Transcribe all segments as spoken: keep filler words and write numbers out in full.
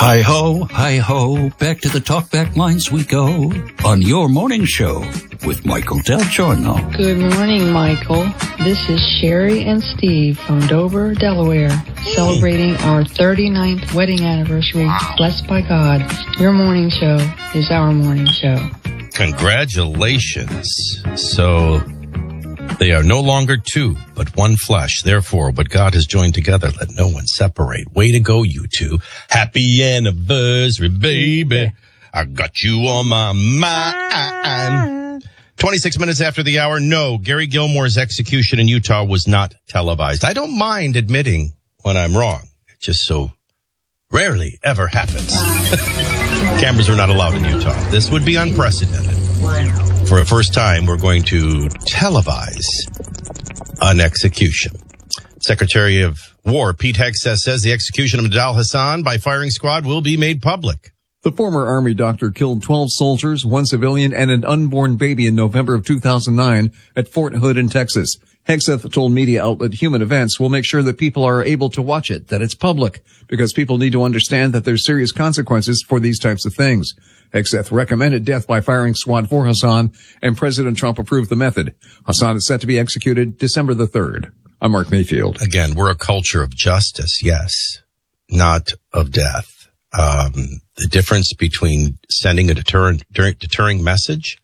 Hi-ho, hi-ho, back to the talkback lines we go on your morning show with Michael Del Giorno. Good morning, Michael. This is Sherry and Steve from Dover, Delaware, celebrating our thirty-ninth wedding anniversary. Blessed by God. Your morning show is our morning show. Congratulations. So they are no longer two, but one flesh. Therefore, what God has joined together, let no one separate. Way to go, you two. Happy anniversary, baby. I got you on my mind. twenty-six minutes after the hour. No, Gary Gilmore's execution in Utah was not televised. I don't mind admitting when I'm wrong. It just so rarely ever happens. Cameras are not allowed in Utah. This would be unprecedented. For the first time, we're going to televise an execution. Secretary of War Pete Hegseth says the execution of Nidal Hasan by firing squad will be made public. The former Army doctor killed twelve soldiers, one civilian, and an unborn baby in November of two thousand nine at Fort Hood in Texas. Hegseth told media outlet Human Events will make sure that people are able to watch it, that it's public, because people need to understand that there's serious consequences for these types of things. Hegseth recommended death by firing squad for Hasan, and President Trump approved the method. Hasan is set to be executed December the third. I'm Mark Mayfield. Again, we're a culture of justice, yes, not of death. Um, the difference between sending a deterrent, deterring message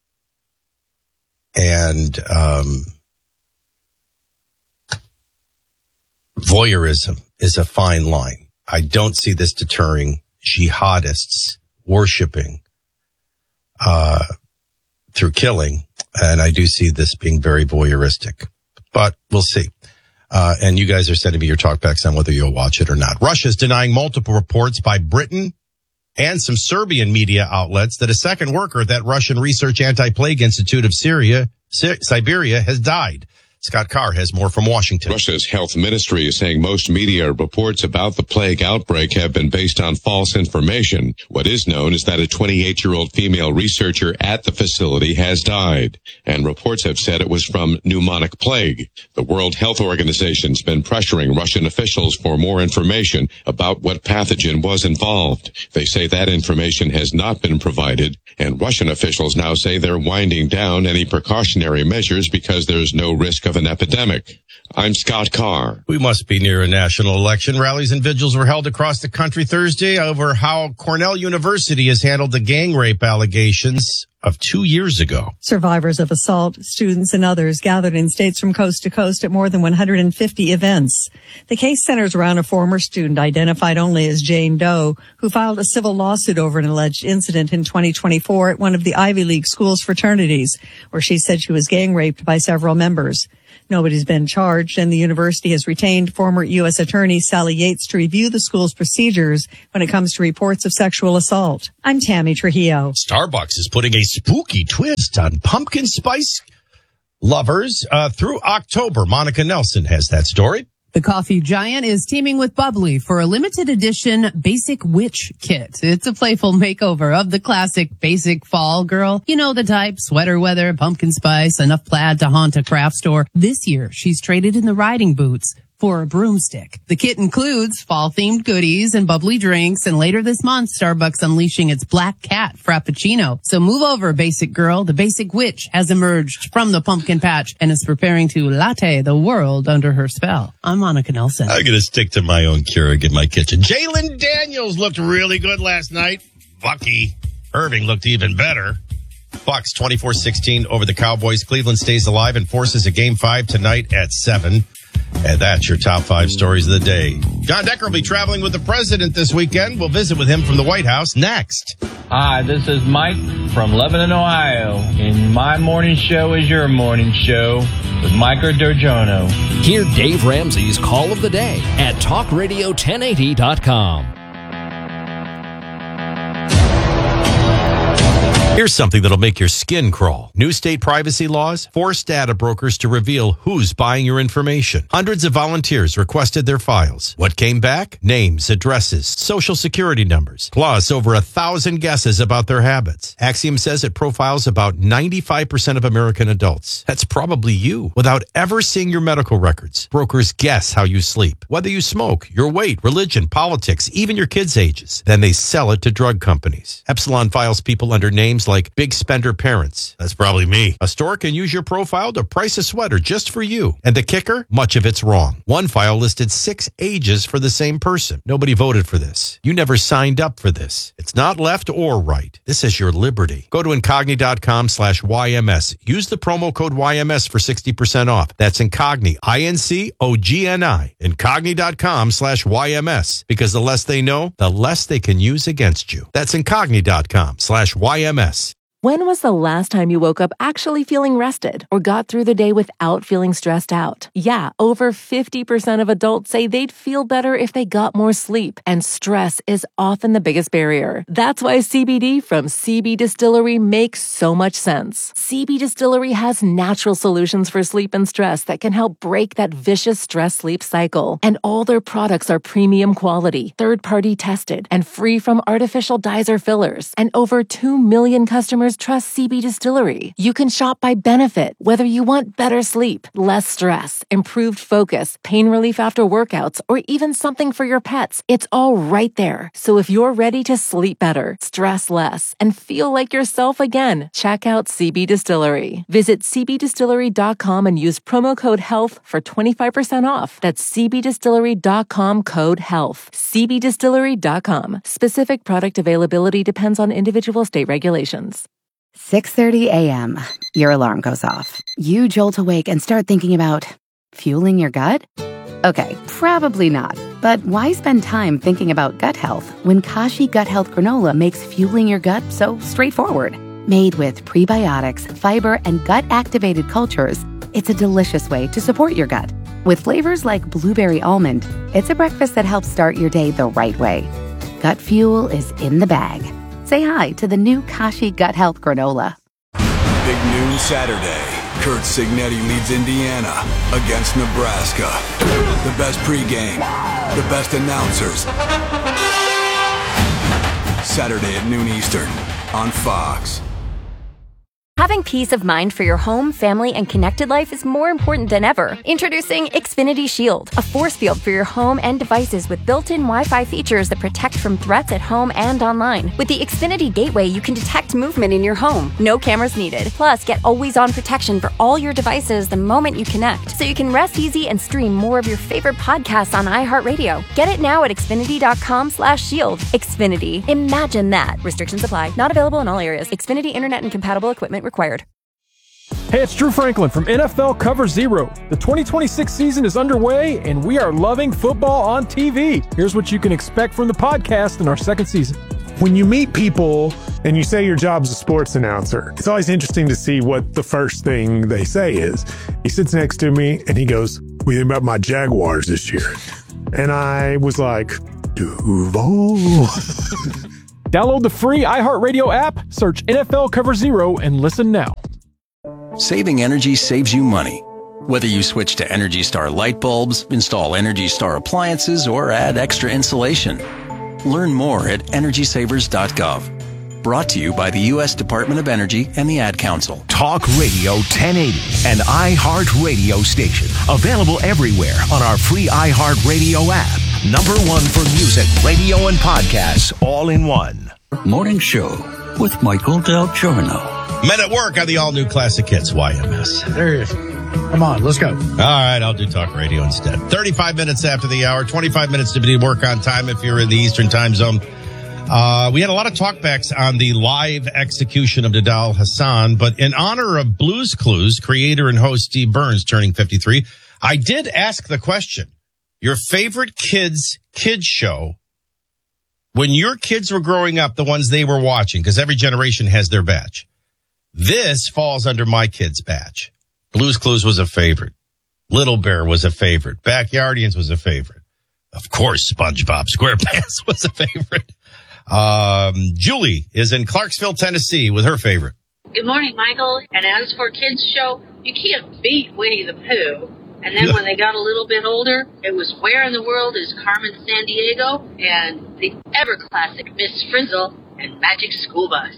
and um, voyeurism is a fine line. I don't see this deterring jihadists worshiping uh through killing, and I do see this being very voyeuristic. But we'll see. Uh, and you guys are sending me your talkbacks on whether you'll watch it or not. Russia's denying multiple reports by Britain and some Serbian media outlets that a second worker at that Russian Research Anti-Plague Institute of Syria, Si- Siberia has died. Scott Carr has more from Washington. Russia's health ministry is saying most media reports about the plague outbreak have been based on false information. What is known is that a twenty-eight-year-old female researcher at the facility has died, and reports have said it was from pneumonic plague. The World Health Organization's been pressuring Russian officials for more information about what pathogen was involved. They say that information has not been provided, and Russian officials now say they're winding down any precautionary measures because there's no risk of an epidemic. I'm Scott Carr. We must be near a national election. Rallies and vigils were held across the country Thursday over how Cornell University has handled the gang rape allegations of two years ago. Survivors of assault, students, and others gathered in states from coast to coast at more than one hundred fifty events. The case centers around a former student identified only as Jane Doe, who filed a civil lawsuit over an alleged incident in twenty twenty-four at one of the Ivy League schools' fraternities, where she said she was gang raped by several members. Nobody's been charged, and the university has retained former U S Attorney Sally Yates to review the school's procedures when it comes to reports of sexual assault. I'm Tammy Trujillo. Starbucks is putting a spooky twist on pumpkin spice lovers uh, through October. Monica Nelson has that story. The coffee giant is teaming with Bubbly for a limited edition Basic Witch kit. It's a playful makeover of the classic basic fall girl. You know the type, sweater weather, pumpkin spice, enough plaid to haunt a craft store. This year, she's traded in the riding boots for a broomstick. The kit includes fall-themed goodies and bubbly drinks, and later this month, Starbucks unleashing its Black Cat Frappuccino. So move over, basic girl. The Basic Witch has emerged from the pumpkin patch and is preparing to latte the world under her spell. I'm Monica Nelson. I'm going to stick to my own Keurig in my kitchen. Jalen Daniels looked really good last night. Bucky Irving looked even better. Bucks twenty-four sixteen over the Cowboys. Cleveland stays alive and forces a game five tonight at seven. And that's your top five stories of the day. John Decker will be traveling with the president this weekend. We'll visit with him from the White House next. Hi, this is Mike from Lebanon, Ohio. And my morning show is your morning show with Mike Dergiano. Hear Dave Ramsey's Call of the Day at talk radio ten eighty dot com. Here's something that'll make your skin crawl. New state privacy laws force data brokers to reveal who's buying your information. Hundreds of volunteers requested their files. What came back? Names, addresses, social security numbers, plus over a thousand guesses about their habits. Axiom says it profiles about ninety-five percent of American adults. That's probably you. Without ever seeing your medical records, brokers guess how you sleep, whether you smoke, your weight, religion, politics, even your kids' ages. Then they sell it to drug companies. Epsilon files people under names like big spender parents. That's probably me. A store can use your profile to price a sweater just for you. And the kicker? Much of it's wrong. One file listed six ages for the same person. Nobody voted for this. You never signed up for this. It's not left or right. This is your liberty. Go to incogni.com slash YMS. Use the promo code Y M S for sixty percent off. That's Incogni, I N C O G N I. Incogni.com slash YMS. Because the less they know, the less they can use against you. That's incogni.com slash YMS. When was the last time you woke up actually feeling rested or got through the day without feeling stressed out? Yeah, over fifty percent of adults say they'd feel better if they got more sleep, and stress is often the biggest barrier. That's why C B D from C B Distillery makes so much sense. C B Distillery has natural solutions for sleep and stress that can help break that vicious stress-sleep cycle. And all their products are premium quality, third-party tested, and free from artificial dyes or fillers. And over two million customers trust C B Distillery. You can shop by benefit, whether you want better sleep, less stress, improved focus, pain relief after workouts, or even something for your pets. It's all right there. So if you're ready to sleep better, stress less, and feel like yourself again, check out C B Distillery. Visit c b distillery dot com and use promo code HEALTH for twenty-five percent off. That's c b distillery dot com code HEALTH. c b distillery dot com. Specific product availability depends on individual state regulations. six thirty a.m. Your alarm goes off. You jolt awake and start thinking about fueling your gut? Okay, probably not. But why spend time thinking about gut health when Kashi Gut Health Granola makes fueling your gut so straightforward? Made with prebiotics, fiber, and gut-activated cultures, it's a delicious way to support your gut. With flavors like blueberry almond, it's a breakfast that helps start your day the right way. Gut fuel is in the bag. Say hi to the new Kashi Gut Health Granola. Big noon Saturday. Kurt Signetti leads Indiana against Nebraska. The best pregame, the best announcers. Saturday at noon Eastern on Fox. Having peace of mind for your home, family, and connected life is more important than ever. Introducing Xfinity Shield, a force field for your home and devices with built-in Wi-Fi features that protect from threats at home and online. With the Xfinity Gateway, you can detect movement in your home. No cameras needed. Plus, get always-on protection for all your devices the moment you connect, so you can rest easy and stream more of your favorite podcasts on iHeartRadio. Get it now at xfinity.com slash shield. Xfinity. Imagine that. Restrictions apply. Not available in all areas. Xfinity Internet and compatible equipment required. Hey, it's Drew Franklin from N F L Cover Zero. The twenty twenty-six season is underway, and we are loving football on T V. Here's what you can expect from the podcast in our second season. When you meet people and you say your job's a sports announcer, it's always interesting to see what the first thing they say is. He sits next to me, and he goes, "What do you think about my Jaguars this year?" And I was like, Duval. Download the free iHeartRadio app, search N F L Cover Zero, and listen now. Saving energy saves you money. Whether you switch to Energy Star light bulbs, install Energy Star appliances, or add extra insulation. Learn more at energy savers dot gov. Brought to you by the U S Department of Energy and the Ad Council. Talk Radio ten eighty, an iHeart radio station. Available everywhere on our free iHeartRadio app. Number one for music, radio, and podcasts, all in one. Morning Show with Michael Del Giorno. Men at Work on the all-new Classic Hits Y M S. There it is. Come on, let's go. All right, I'll do talk radio instead. thirty-five minutes after the hour, twenty-five minutes to be work on time if you're in the Eastern time zone. Uh, we had a lot of talkbacks on the live execution of Nidal Hasan, but in honor of Blues Clues, creator and host Steve Burns turning fifty-three, I did ask the question, your favorite kids' kids show, when your kids were growing up, the ones they were watching, because every generation has their batch. This falls under my kids' batch. Blues Clues was a favorite. Little Bear was a favorite. Backyardians was a favorite. Of course, SpongeBob SquarePants was a favorite. Um, Julie is in Clarksville, Tennessee with her favorite. Good morning, Michael. And as for kids' show, you can't beat Winnie the Pooh. And then when they got a little bit older, it was Where in the World is Carmen Sandiego and the ever-classic Miss Frizzle and Magic School Bus.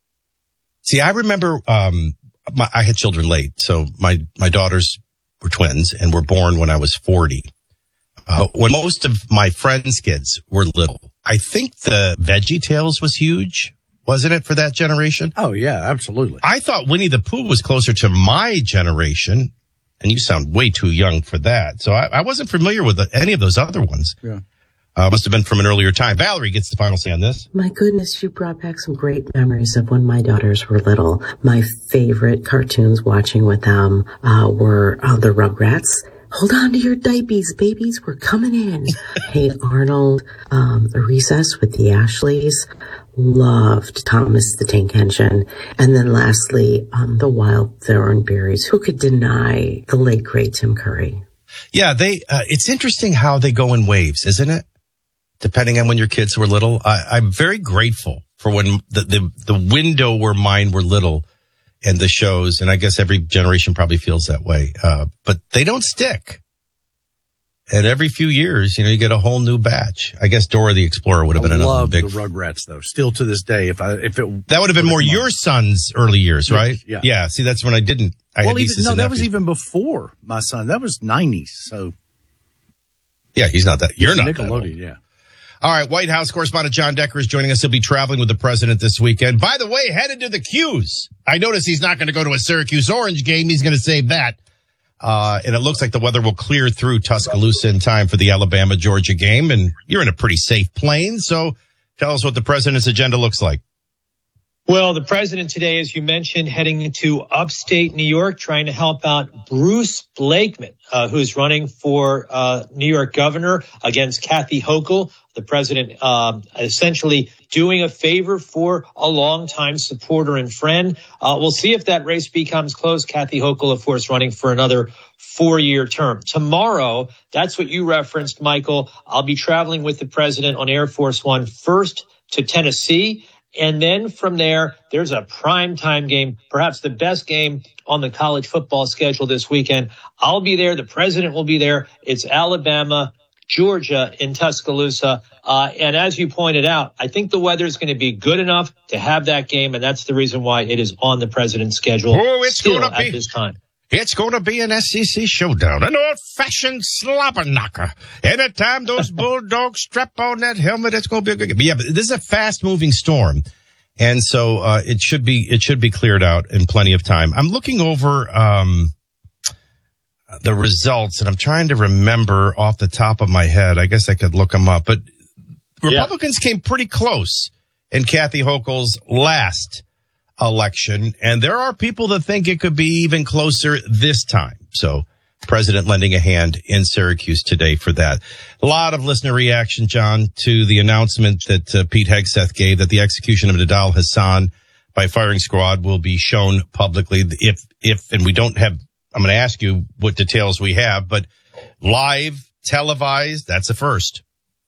See, I remember um, my, I had children late, so my, my daughters were twins and were born when I was forty. Uh, when most of my friends' kids were little, I think the VeggieTales was huge, wasn't it, for that generation? Oh, yeah, absolutely. I thought Winnie the Pooh was closer to my generation, and you sound way too young for that. So I, I wasn't familiar with the, any of those other ones. Yeah. Uh, must have been from an earlier time. Valerie gets the final say on this. My goodness, you brought back some great memories of when my daughters were little. My favorite cartoons watching with them uh, were uh, the Rugrats. Hold on to your diapers, babies. We're coming in. Hey, Arnold, um, Recess with the Ashleys. Loved Thomas the Tank Engine. And then lastly, um, the Wild Thornberries. Who could deny the late, great Tim Curry? Yeah, they. Uh, it's interesting how they go in waves, isn't it? Depending on when your kids were little. I, I'm very grateful for when the, the, the window where mine were little and the shows, and I guess every generation probably feels that way. Uh, but they don't stick. And every few years, you know, you get a whole new batch. I guess Dora the Explorer would have been I another love big. the Rugrats, though. Still to this day, if I if it That would have been more your son's early years, right? Yeah. Yeah. See, that's when I didn't. I well, had even, nieces no, and that was nephews. even before my son. That was nineties. So Yeah, he's not that. You're not that old. Nickelodeon, yeah. All right, White House correspondent John Decker is joining us. He'll be traveling with the president this weekend. By the way, headed to the Q's. I notice he's not going to go to a Syracuse Orange game. He's going to save that. Uh, and it looks like the weather will clear through Tuscaloosa in time for the Alabama-Georgia game. And you're in a pretty safe plane. So tell us what the president's agenda looks like. Well, the president today, as you mentioned, heading to upstate New York, trying to help out Bruce Blakeman, uh, who's running for uh, New York governor against Kathy Hochul. The president um, essentially doing a favor for a longtime supporter and friend. Uh, we'll see if that race becomes close. Kathy Hochul, of course, running for another four-year term. Tomorrow, that's what you referenced, Michael. I'll be traveling with the president on Air Force One first to Tennessee. And then from there, there's a primetime game, perhaps the best game on the college football schedule this weekend. I'll be there. The president will be there. It's Alabama, Georgia in Tuscaloosa. Uh, and as you pointed out, I think the weather is going to be good enough to have that game. And that's the reason why it is on the president's schedule. Oh, it's still going to at be this time. It's going to be an S E C showdown, an old-fashioned slobber knocker. Anytime those Bulldogs strap on that helmet, it's going to be a good game. But yeah, but this is a fast-moving storm, and so uh, it should be it should be cleared out in plenty of time. I'm looking over um, the results, and I'm trying to remember off the top of my head. I guess I could look them up, but Republicans yeah. came pretty close in Kathy Hochul's last election, and there are people that think it could be even closer this time. So president lending a hand in Syracuse today for that. A lot of listener reaction, John, to the announcement that uh, Pete Hegseth gave that the execution of Nidal Hasan by firing squad will be shown publicly. If, if, and we don't have, I'm going to ask you what details we have, but live, televised, that's a first.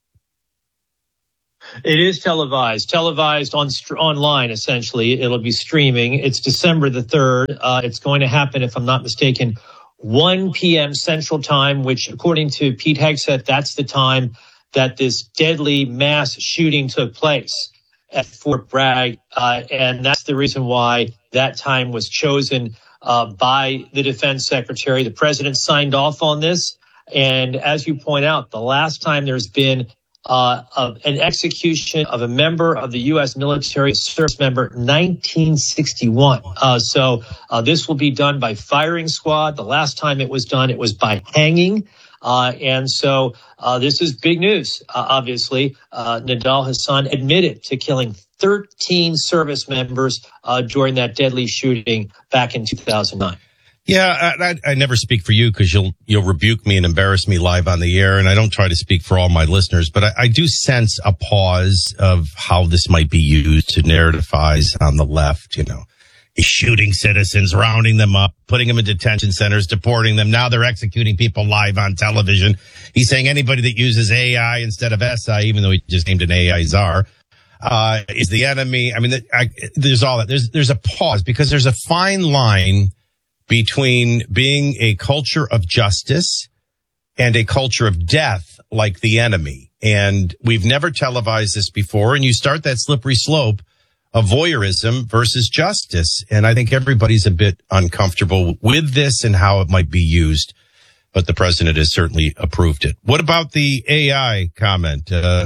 It is televised, televised on online, essentially. It'll be streaming. It's December the third. Uh, it's going to happen, if I'm not mistaken, one p.m. Central Time, which, according to Pete Hegseth, that's the time that this deadly mass shooting took place at Fort Bragg. Uh, and that's the reason why that time was chosen uh, by the defense secretary. The president signed off on this. And as you point out, the last time there's been Uh, of an execution of a member of the U S military service member, nineteen sixty-one. Uh, so uh, this will be done by firing squad. The last time it was done, it was by hanging. Uh, and so uh, this is big news, uh, obviously. Uh, Nidal Hasan admitted to killing thirteen service members uh, during that deadly shooting back in two thousand nine. Yeah, I, I, I never speak for you because you'll you'll rebuke me and embarrass me live on the air, and I don't try to speak for all my listeners, but I, I do sense a pause of how this might be used to narrativize on the left, you know. He's shooting citizens, rounding them up, putting them in detention centers, deporting them. Now they're executing people live on television. He's saying anybody that uses A I instead of S I, even though he just named an A I czar. uh, is the enemy. I mean, I, there's all that. There's, there's a pause because there's a fine line between being a culture of justice and a culture of death like the enemy. And we've never televised this before. And you start that slippery slope of voyeurism versus justice. And I think everybody's a bit uncomfortable with this and how it might be used. But the president has certainly approved it. What about the A I comment? Uh,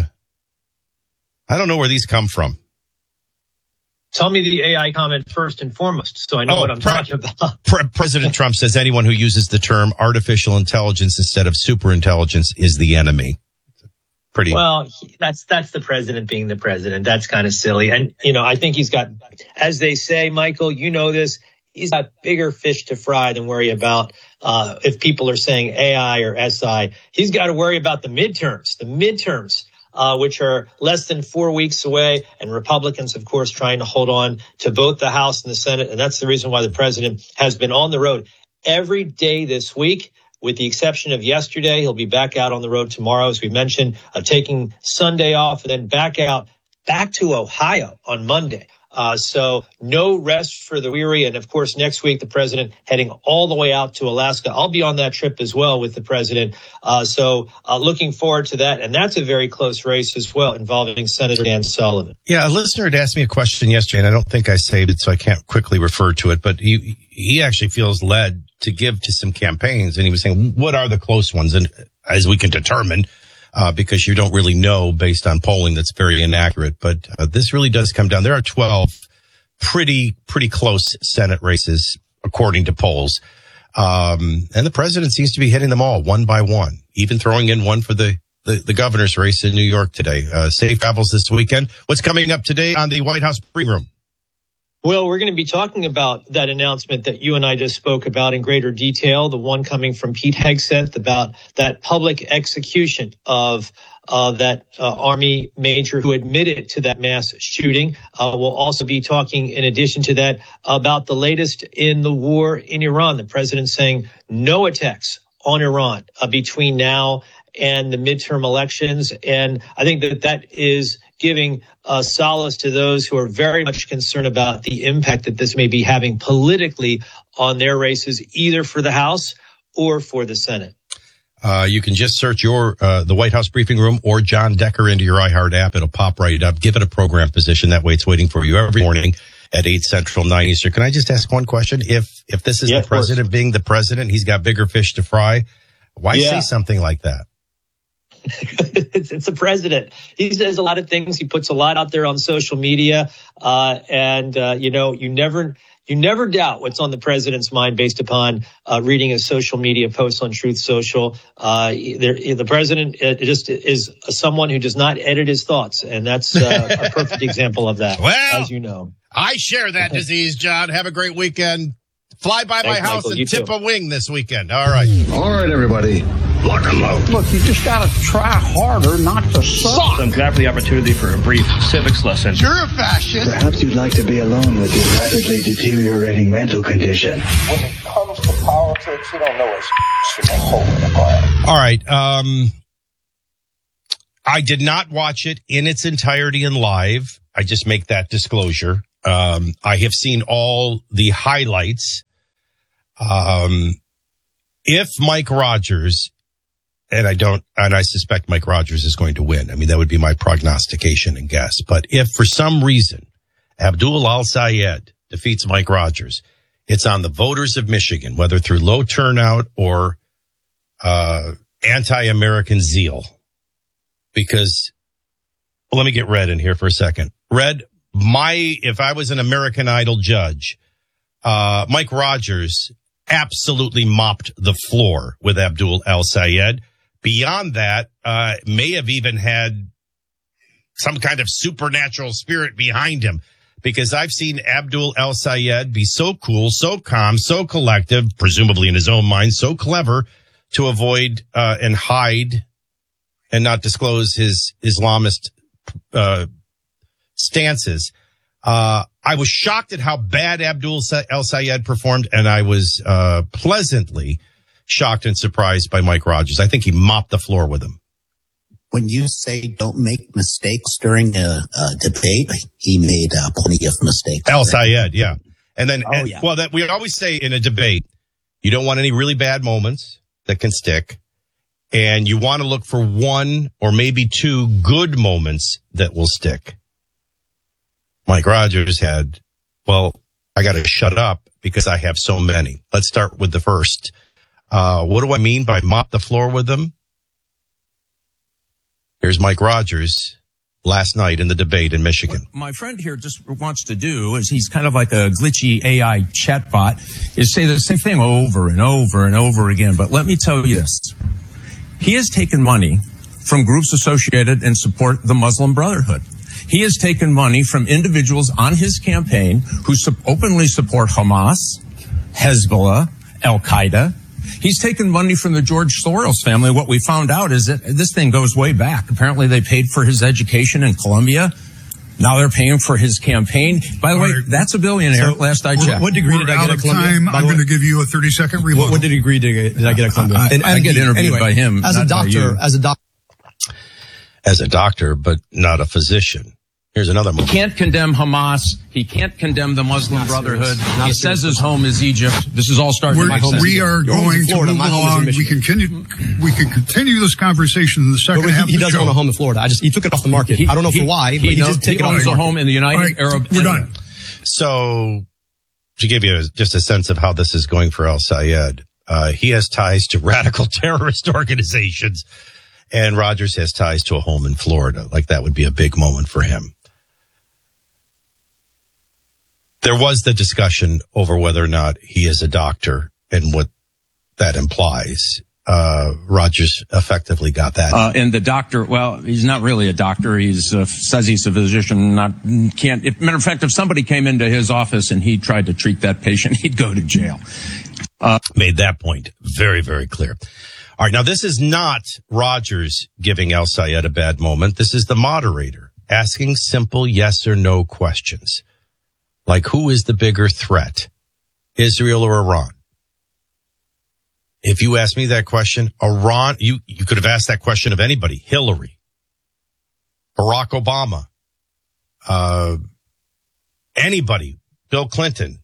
I don't know where these come from. Tell me the A I comment first and foremost, so I know Oh, what I'm pre- talking about. Pre- President Trump says anyone who uses the term artificial intelligence instead of superintelligence is the enemy. Pretty Well, he, that's that's the president being the president. That's kind of silly. And, you know, I think he's got, as they say, Michael, you know this, he's got bigger fish to fry than worry about uh, if people are saying A I or S I. He's got to worry about the midterms, the midterms. Uh, which are less than four weeks away, and Republicans, of course, trying to hold on to both the House and the Senate. And that's the reason why the president has been on the road every day this week, with the exception of yesterday. He'll be back out on the road tomorrow, as we mentioned, uh, taking Sunday off and then back out, back to Ohio on Monday. Uh, so no rest for the weary. And of course, next week, the president heading all the way out to Alaska. I'll be on that trip as well with the president. Uh, so uh, looking forward to that. And that's a very close race as well, involving Senator Dan Sullivan. Yeah, a listener had asked me a question yesterday, and I don't think I saved it, so I can't quickly refer to it. But he, he actually feels led to give to some campaigns. And he was saying, what are the close ones? And as we can determine, Uh, because you don't really know based on polling that's very inaccurate. But uh, this really does come down. There are twelve pretty, pretty close Senate races, according to polls. Um, and the president seems to be hitting them all one by one, even throwing in one for the, the, the governor's race in New York today. Uh, safe travels this weekend. What's coming up today on the White House briefing room? Well, we're going to be talking about that announcement that you and I just spoke about in greater detail, the one coming from Pete Hegseth about that public execution of uh, that uh, Army major who admitted to that mass shooting. Uh, we'll also be talking, in addition to that, about the latest in the war in Iran. The president saying no attacks on Iran uh, between now and the midterm elections. And I think that that is giving uh, solace to those who are very much concerned about the impact that this may be having politically on their races, either for the House or for the Senate. Uh, you can just search your, uh, the White House briefing room or John Decker into your iHeart app. It'll pop right up. Give it a program position. That way it's waiting for you every morning at eight Central, nine Eastern. Can I just ask one question? If, if this is Yeah, the president being the president, he's got bigger fish to fry. Why Yeah. say something like that? it's, it's the president. He says a lot of things. He puts a lot out there on social media. Uh, and, uh, you know, you never, you never doubt what's on the president's mind based upon uh, reading his social media posts on Truth Social. Uh, there, the president uh, just is someone who does not edit his thoughts. And that's uh, a perfect example of that, Well, as you know. I share that disease, John. Have a great weekend. Fly by Thanks, my house Michael. and You tip too. a wing this weekend. All right. All right, everybody. Lock 'em out. Look, you just gotta try harder not to suck. I'm glad for the opportunity for a brief civics lesson. You're a fascist. Perhaps you'd like to be alone with your rapidly deteriorating mental condition. When it comes to politics, you don't know it's from a hole in the ground. All right. Um, I did not watch it in its entirety and live. I just make that disclosure. Um, I have seen all the highlights. Um, if Mike Rogers, and I don't, and I suspect Mike Rogers is going to win. I mean, that would be my prognostication and guess. But if for some reason Abdul Al-Sayed defeats Mike Rogers, it's on the voters of Michigan, whether through low turnout or uh, anti-American zeal. Because, well, let me get Red in here for a second. Red, my, if I was an American Idol judge, uh, Mike Rogers absolutely mopped the floor with Abdul Al-Sayed. Beyond that, uh, may have even had some kind of supernatural spirit behind him, because I've seen Abdul Al-Sayed be so cool, so calm, so collective, presumably in his own mind, so clever to avoid, uh, and hide and not disclose his Islamist, uh, stances. Uh, I was shocked at how bad Abdul Al-Sayed performed, and I was, uh, pleasantly shocked and surprised by Mike Rogers. I think he mopped the floor with him. when you say don't make mistakes during a, a debate, he made uh, plenty of mistakes. El Sayed, yeah. And then, Oh, and, yeah. well, that we always say in a debate, you don't want any really bad moments that can stick. And you want to look for one or maybe two good moments that will stick. Mike Rogers had, well, I got to shut up because I have so many. Let's start with the first. Uh, what do I mean by mop the floor with them? Here's Mike Rogers last night in the debate in Michigan. What my friend here just wants to do is he's kind of like a glitchy A I chatbot, is say the same thing over and over and over again. But let me tell you this. He has taken money from groups associated and support the Muslim Brotherhood. He has taken money from individuals on his campaign who su- openly support Hamas, Hezbollah, Al-Qaeda. He's taken money from the George Soros family. What we found out is that this thing goes way back. Apparently they paid for his education in Columbia. Now they're paying for his campaign. By the way, that's a billionaire, So, last I we're- checked. What degree did I get at Columbia? Time. I'm going to give you a thirty second rebuttal. What, what degree did, did I get at Columbia? Uh, and, I get interviewed anyway, by him, as a not by doctor. you. As a doctor. As a doctor, but not a physician. Here's another He moment. can't condemn Hamas. He can't condemn the Muslim Brotherhood. He says his home is Egypt. This is all starting to We're, make sense. we are Your home going is to Florida. move My home is in along. We Michigan. can continue. We can continue this conversation in the second But half. he, he of the does show. own a home in Florida. I just he took it off the market. He- I don't know he- for why, he but he knows- just took he it off owns the a market. home in the United All right, Arab we're Emirates. done. So to give you just a sense of how this is going for El Sayed, uh, he has ties to radical terrorist organizations, and Rogers has ties to a home in Florida. Like that would be a big moment for him. There was the discussion over whether or not he is a doctor and what that implies. Uh, Rogers effectively got that. Uh, and the doctor, well, he's not really a doctor. He's uh, says he's a physician. Not can't. If, matter of fact, if somebody came into his office and he tried to treat that patient, he'd go to jail. Uh, made that point very, very clear. All right. Now, this is not Rogers giving El Sayed a bad moment. This is the moderator asking simple yes or no questions. Like, who is the bigger threat, Israel or Iran? If you ask me that question, Iran, you, you could have asked that question of anybody, Hillary, Barack Obama, uh, anybody, Bill Clinton,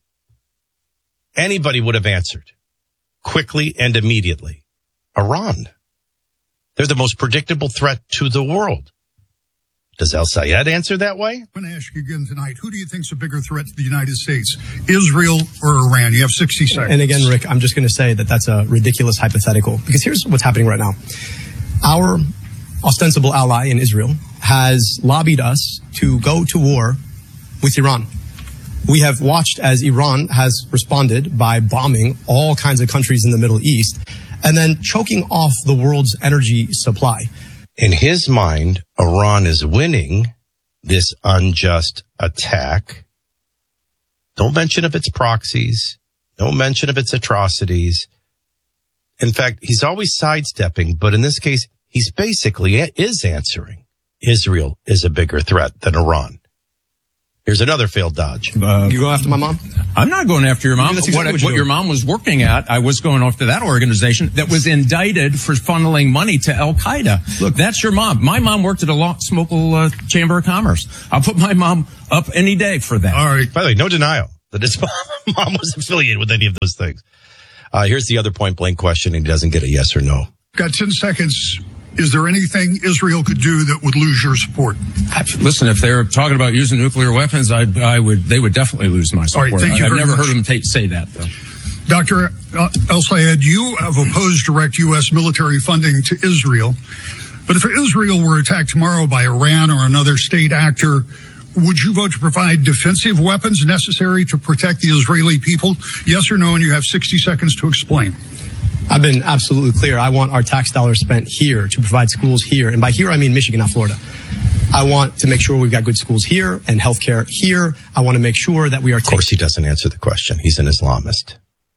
anybody would have answered quickly and immediately. Iran. They're the most predictable threat to the world. Does El Sayed answer that way? I'm going to ask you again tonight. Who do you think is a bigger threat to the United States, Israel or Iran? You have sixty seconds. And again, Rick, I'm just going to say that that's a ridiculous hypothetical because here's what's happening right now. Our ostensible ally in Israel has lobbied us to go to war with Iran. We have watched as Iran has responded by bombing all kinds of countries in the Middle East and then choking off the world's energy supply. In his mind, Iran is winning this unjust attack. No mention of its proxies. No mention of its atrocities. In fact, he's always sidestepping, but in this case, he's basically is answering. Israel is a bigger threat than Iran. Here's another failed dodge. Uh, you go after my mom? I'm not going after your mom. That's What, exactly what what you're your doing. mom was working at, I was going after that organization that was indicted for funneling money to Al Qaeda. Look, that's your mom. My mom worked at a law, Smokel uh, Chamber of Commerce. I'll put my mom up any day for that. All right. By the way, no denial that his mom was affiliated with any of those things. Uh, here's the other point blank question, and he doesn't get a yes or no. Got ten seconds. Is there anything Israel could do that would lose your support? Listen, if they're talking about using nuclear weapons, I, I would, they would definitely lose my All support. right, thank you I've very never much. heard them take, say that, though. Doctor El Sayed, you have opposed direct U S military funding to Israel. But if Israel were attacked tomorrow by Iran or another state actor, would you vote to provide defensive weapons necessary to protect the Israeli people? Yes or no? And you have sixty seconds to explain. I've been absolutely clear. I want our tax dollars spent here to provide schools here. And by here, I mean Michigan, not Florida. I want to make sure we've got good schools here and healthcare here. I want to make sure that we are. Of course, he doesn't answer the question. He's an Islamist.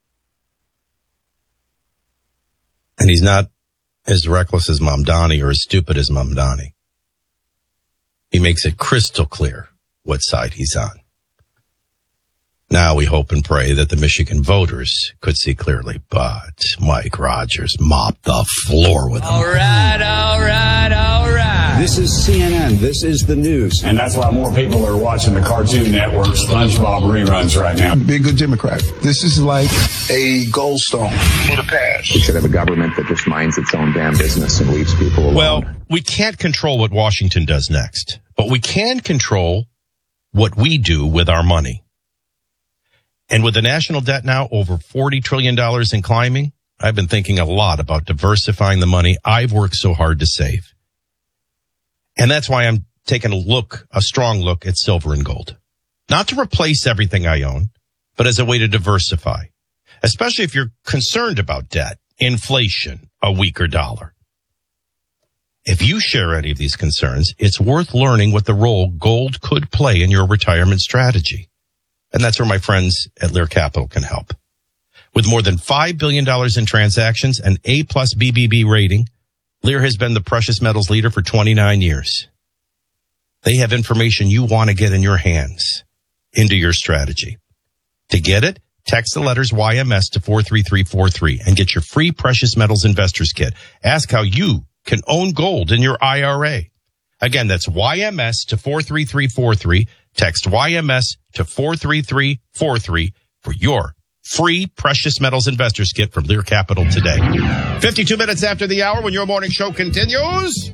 And he's not as reckless as Mamdani or as stupid as Mamdani. He makes it crystal clear what side he's on. Now we hope and pray that the Michigan voters could see clearly, but Mike Rogers mopped the floor with him. All right, all right, all right. This is C N N. This is the news. And that's why more people are watching the Cartoon Network SpongeBob reruns right now. Be a good Democrat. This is like a gold stone for the past. We should have a government that just minds its own damn business and leaves people alone. Well, we can't control what Washington does next, but we can control what we do with our money. And with the national debt now over forty trillion dollars and climbing, I've been thinking a lot about diversifying the money I've worked so hard to save. And that's why I'm taking a look, a strong look at silver and gold. Not to replace everything I own, but as a way to diversify, especially if you're concerned about debt, inflation, a weaker dollar. If you share any of these concerns, it's worth learning what the role gold could play in your retirement strategy. And that's where my friends at Lear Capital can help. With more than five billion dollars in transactions and A plus B B B rating, Lear has been the precious metals leader for twenty-nine years. They have information you want to get in your hands into your strategy. To get it, text the letters Y M S to four three three four three and get your free precious metals investors kit. Ask how you can own gold in your I R A. Again, that's Y M S to four three three four three. Text Y M S to four three three four three for your free precious metals investors kit from Lear Capital today. fifty-two minutes after the hour when your morning show continues.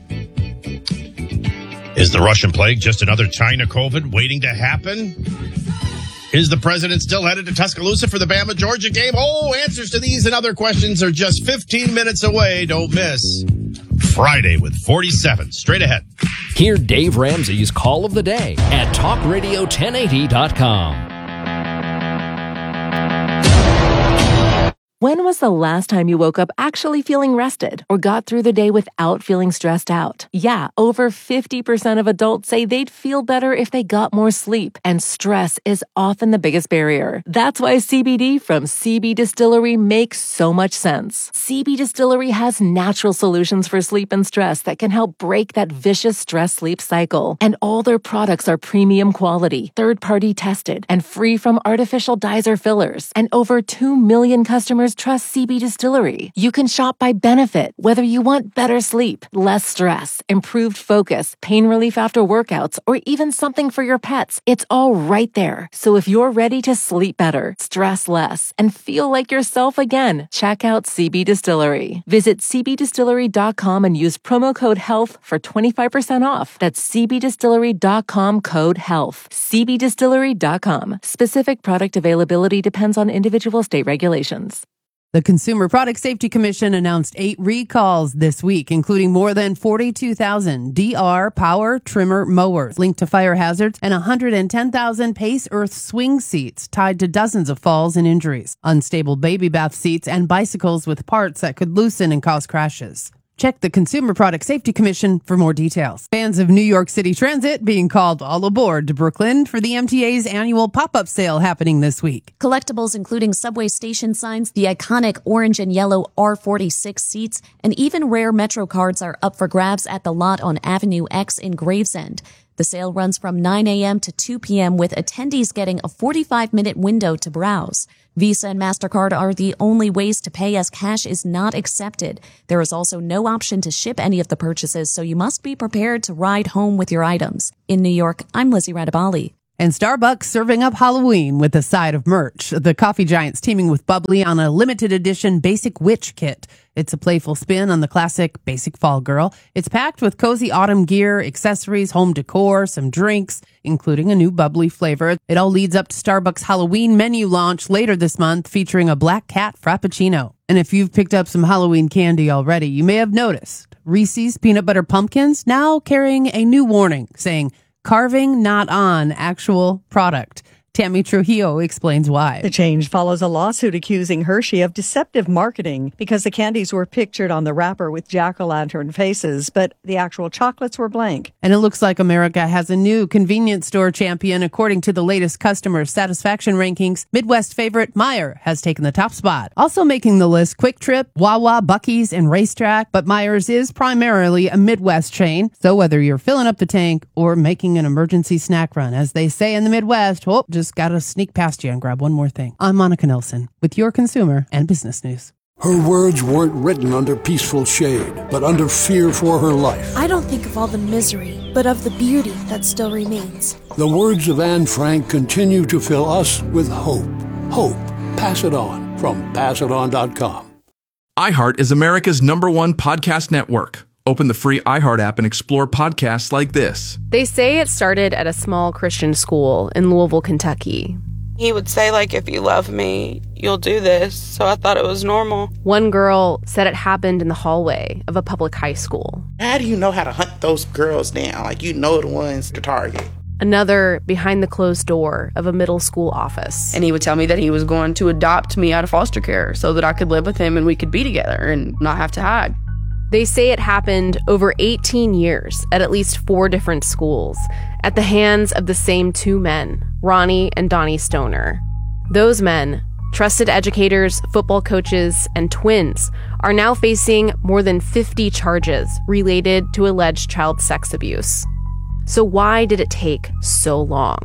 Is the Russian plague just another China COVID waiting to happen? Is the president still headed to Tuscaloosa for the Bama-Georgia game? Oh, answers to these and other questions are just fifteen minutes away. Don't miss Friday with forty-seven. Straight ahead. Hear Dave Ramsey's Call of the Day at talk radio ten eighty dot com. When was the last time you woke up actually feeling rested or got through the day without feeling stressed out? Yeah, over fifty percent of adults say they'd feel better if they got more sleep, and stress is often the biggest barrier. That's why C B D from C B Distillery makes so much sense. C B Distillery has natural solutions for sleep and stress that can help break that vicious stress-sleep cycle. And all their products are premium quality, third-party tested, and free from artificial dyes or fillers. And over two million customers trust C B Distillery. You can shop by benefit, whether you want better sleep, less stress, improved focus, pain relief after workouts, or even something for your pets. It's all right there. So if you're ready to sleep better, stress less, and feel like yourself again, check out C B Distillery. Visit c b distillery dot com and use promo code HEALTH for twenty-five percent off. That's c b distillery dot com code HEALTH. c b distillery dot com. Specific product availability depends on individual state regulations. The Consumer Product Safety Commission announced eight recalls this week, including more than forty-two thousand D R power trimmer mowers linked to fire hazards and one hundred ten thousand Pace Earth swing seats tied to dozens of falls and injuries, unstable baby bath seats, and bicycles with parts that could loosen and cause crashes. Check the Consumer Product Safety Commission for more details. Fans of New York City Transit being called all aboard to Brooklyn for the M T A's annual pop-up sale happening this week. Collectibles including subway station signs, the iconic orange and yellow R forty-six seats, and even rare Metro cards are up for grabs at the lot on Avenue X in Gravesend. The sale runs from nine a.m. to two p.m. with attendees getting a forty-five minute window to browse. Visa and MasterCard are the only ways to pay as cash is not accepted. There is also no option to ship any of the purchases, so you must be prepared to ride home with your items. In New York, I'm Lizzie Radabali. And Starbucks serving up Halloween with a side of merch. The coffee giant's teaming with Bubbly on a limited edition Basic Witch kit. It's a playful spin on the classic Basic Fall Girl. It's packed with cozy autumn gear, accessories, home decor, some drinks, including a new bubbly flavor. It all leads up to Starbucks' Halloween menu launch later this month, featuring a Black Cat Frappuccino. And if you've picked up some Halloween candy already, you may have noticed Reese's Peanut Butter Pumpkins now carrying a new warning saying, "Carving not on actual product." Tammy Trujillo explains why. The change follows a lawsuit accusing Hershey of deceptive marketing because the candies were pictured on the wrapper with jack-o'-lantern faces, but the actual chocolates were blank. And it looks like America has a new convenience store champion. According to the latest customer satisfaction rankings, Midwest favorite Meijer has taken the top spot. Also making the list, Quick Trip, Wawa, Buc-ee's, and Racetrack. But Meijer's is primarily a Midwest chain, so whether you're filling up the tank or making an emergency snack run, as they say in the Midwest, oh, just got to sneak past you and grab one more thing. I'm Monica Nelson with your consumer and business news. Her words weren't written under peaceful shade, but under fear for her life. I don't think of all the misery, but of the beauty that still remains. The words of Anne Frank continue to fill us with hope. Hope. Pass it on from pass it on dot com. iHeart is America's number one podcast network. Open the free iHeart app and explore podcasts like this. They say it started at a small Christian school in Louisville, Kentucky. He would say, like, if you love me, you'll do this. So I thought it was normal. One girl said it happened in the hallway of a public high school. How do you know how to hunt those girls down? Like, you know the ones to target. Another behind the closed door of a middle school office. And he would tell me that he was going to adopt me out of foster care so that I could live with him and we could be together and not have to hide. They say it happened over eighteen years at at least four different schools at the hands of the same two men, Ronnie and Donnie Stoner. Those men, trusted educators, football coaches, and twins, are now facing more than fifty charges related to alleged child sex abuse. So why did it take so long?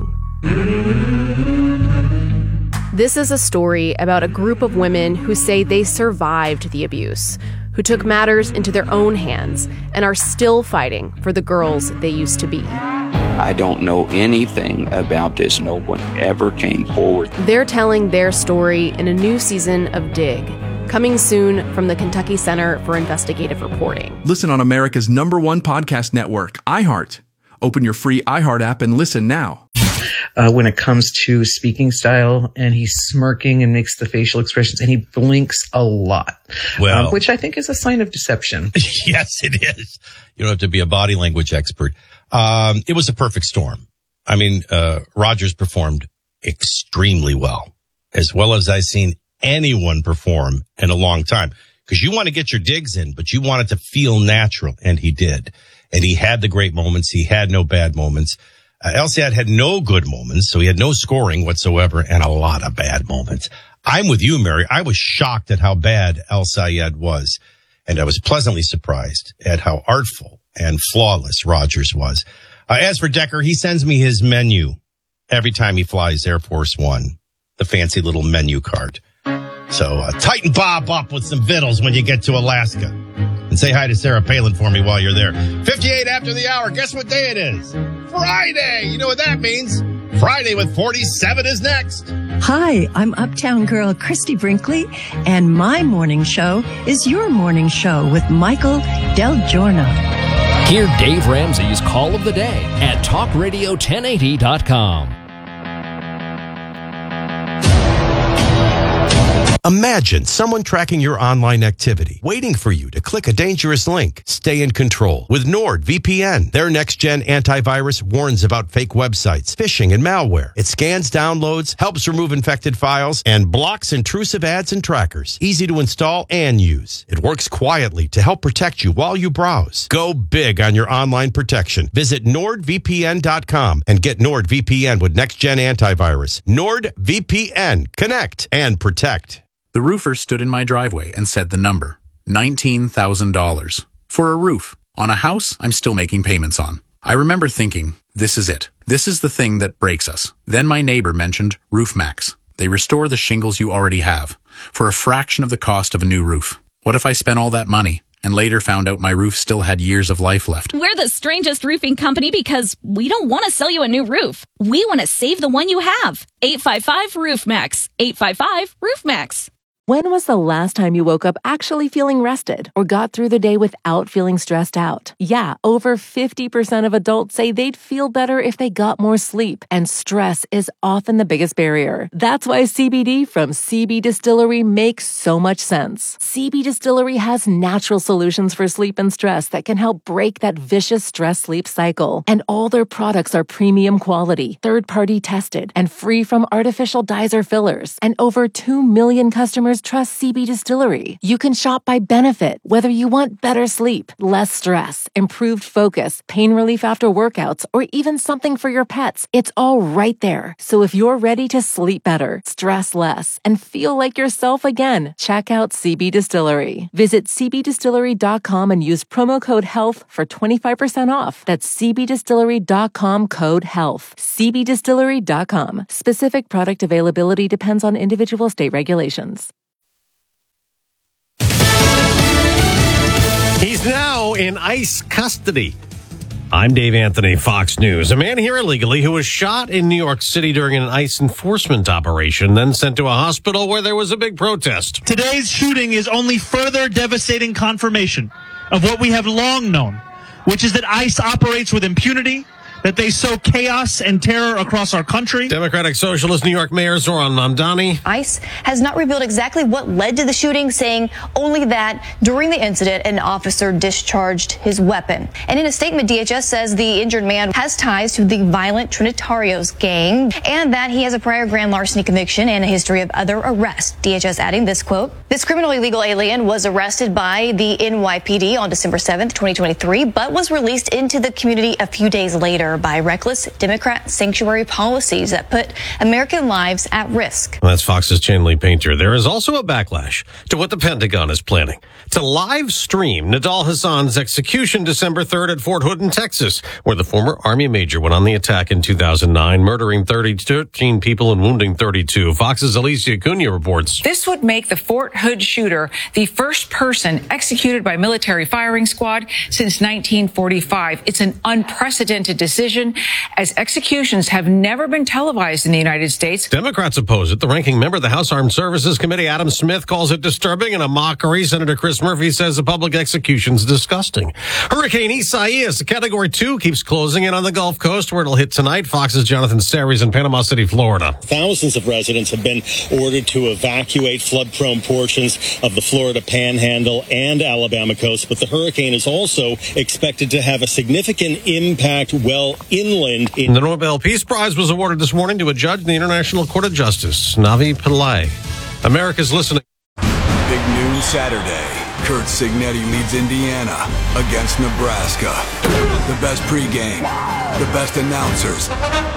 This is a story about a group of women who say they survived the abuse, who took matters into their own hands and are still fighting for the girls they used to be. I don't know anything about this. No one ever came forward. They're telling their story in a new season of Dig, coming soon from the Kentucky Center for Investigative Reporting. Listen on America's number one podcast network, iHeart. Open your free iHeart app and listen now. Uh, when it comes to speaking style, and he's smirking and makes the facial expressions, and he blinks a lot, well, uh, which I think is a sign of deception. Yes, it is. You don't have to be a body language expert. Um, it was a perfect storm. I mean, uh, Rodgers performed extremely well, as well as I've seen anyone perform in a long time. Because you want to get your digs in, but you want it to feel natural, and he did. And he had the great moments. He had no bad moments. Uh, El Sayed had no good moments, so he had no scoring whatsoever and a lot of bad moments. I'm with you, Mary. I was shocked at how bad El Sayed was, and I was pleasantly surprised at how artful and flawless Rodgers was. Uh, as for Decker, he sends me his menu every time he flies Air Force One, the fancy little menu card. So uh, tighten Bob up with some vittles when you get to Alaska. And say hi to Sarah Palin for me while you're there. fifty-eight after the hour. Guess what day it is? Friday. You know what that means. Friday with forty-seven is next. Hi, I'm Uptown Girl Christy Brinkley, and my morning show is your morning show with Michael Del Giorno. Hear Dave Ramsey's Call of the Day at talk radio ten eighty dot com. Imagine someone tracking your online activity, waiting for you to click a dangerous link. Stay in control with NordVPN. Their next-gen antivirus warns about fake websites, phishing, and malware. It scans downloads, helps remove infected files, and blocks intrusive ads and trackers. Easy to install and use. It works quietly to help protect you while you browse. Go big on your online protection. Visit nord V P N dot com and get NordVPN with next-gen antivirus. NordVPN. Connect and protect. The roofer stood in my driveway and said the number, nineteen thousand dollars. For a roof, on a house I'm still making payments on. I remember thinking, this is it. This is the thing that breaks us. Then my neighbor mentioned RoofMax. They restore the shingles you already have, for a fraction of the cost of a new roof. What if I spent all that money and later found out my roof still had years of life left? We're the strangest roofing company because we don't want to sell you a new roof. We want to save the one you have. eight five five RoofMax. eight five five RoofMax. When was the last time you woke up actually feeling rested or got through the day without feeling stressed out? Yeah, over fifty percent of adults say they'd feel better if they got more sleep, and stress is often the biggest barrier. That's why C B D from C B Distillery makes so much sense. C B Distillery has natural solutions for sleep and stress that can help break that vicious stress-sleep cycle. And all their products are premium quality, third-party tested, and free from artificial dyes or fillers. And over two million customers trust C B Distillery. You can shop by benefit, whether you want better sleep, less stress, improved focus, pain relief after workouts, or even something for your pets. It's all right there. So if you're ready to sleep better, stress less, and feel like yourself again, check out C B Distillery. Visit c b distillery dot com and use promo code HEALTH for twenty-five percent off. That's c b distillery dot com code HEALTH. c b distillery dot com. Specific product availability depends on individual state regulations. He's now in ICE custody. I'm Dave Anthony, Fox News. A man here illegally who was shot in New York City during an ICE enforcement operation, then sent to a hospital where there was a big protest. Today's shooting is only further devastating confirmation of what we have long known, which is that ICE operates with impunity, that they sow chaos and terror across our country. Democratic Socialist New York Mayor Zoran Mamdani. ICE has not revealed exactly what led to the shooting, saying only that during the incident, an officer discharged his weapon. And in a statement, D H S says the injured man has ties to the violent Trinitarios gang and that he has a prior grand larceny conviction and a history of other arrests. D H S adding this quote, "This criminally illegal alien was arrested by the N Y P D on December seventh, twenty twenty-three, but was released into the community a few days later by reckless Democrat sanctuary policies that put American lives at risk." That's Fox's Chanley Painter. There is also a backlash to what the Pentagon is planning to live stream Nidal Hassan's execution December third at Fort Hood in Texas, where the former Army major went on the attack in two thousand nine, murdering thirteen people and wounding thirty-two. Fox's Alicia Cunha reports. This would make the Fort Hood shooter the first person executed by military firing squad since nineteen forty-five. It's an unprecedented decision, as executions have never been televised in the United States. Democrats oppose it. The ranking member of the House Armed Services Committee, Adam Smith, calls it disturbing and a mockery. Senator Chris Murphy says the public execution's disgusting. Hurricane Isaias, a Category two, keeps closing in on the Gulf Coast, where it'll hit tonight. Fox's Jonathan Sarries in Panama City, Florida. Thousands of residents have been ordered to evacuate flood-prone portions of the Florida Panhandle and Alabama coast, but the hurricane is also expected to have a significant impact well inland. In- the Nobel Peace Prize was awarded this morning to a judge in the International Court of Justice, Navi Pillay. America's listening. Big noon Saturday. Kurt Signetti leads Indiana against Nebraska. The best pregame, the best announcers.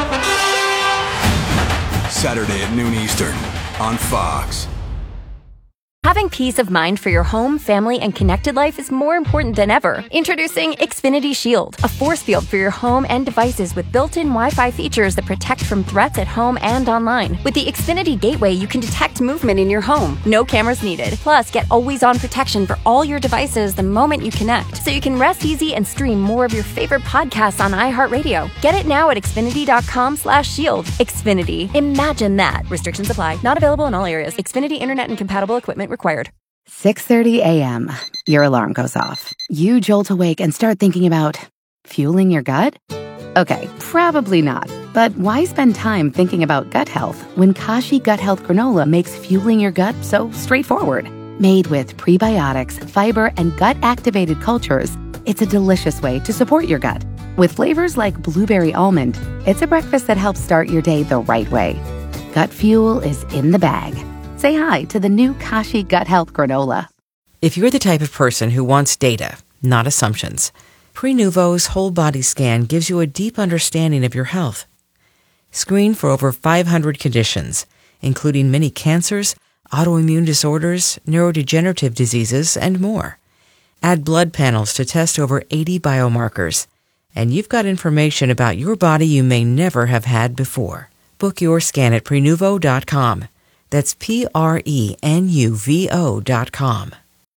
Saturday at noon Eastern on Fox. Having peace of mind for your home, family, and connected life is more important than ever. Introducing Xfinity Shield, a force field for your home and devices with built-in Wi-Fi features that protect from threats at home and online. With the Xfinity Gateway, you can detect movement in your home. No cameras needed. Plus, get always-on protection for all your devices the moment you connect, so you can rest easy and stream more of your favorite podcasts on iHeartRadio. Get it now at Xfinity.com slash shield. Xfinity. Imagine that. Restrictions apply. Not available in all areas. Xfinity Internet and compatible equipment required. six thirty a.m. Your alarm goes off. You jolt awake and start thinking about fueling your gut? Okay, probably not. But why spend time thinking about gut health when Kashi Gut Health Granola makes fueling your gut so straightforward? Made with prebiotics, fiber, and gut-activated cultures, it's a delicious way to support your gut. With flavors like blueberry almond, it's a breakfast that helps start your day the right way. Gut fuel is in the bag. Say hi to the new Kashi Gut Health Granola. If you're the type of person who wants data, not assumptions, Prenuvo's whole body scan gives you a deep understanding of your health. Screen for over five hundred conditions, including many cancers, autoimmune disorders, neurodegenerative diseases, and more. Add blood panels to test over eighty biomarkers, and you've got information about your body you may never have had before. Book your scan at Prenuvo dot com. That's P R E N U V O dot com.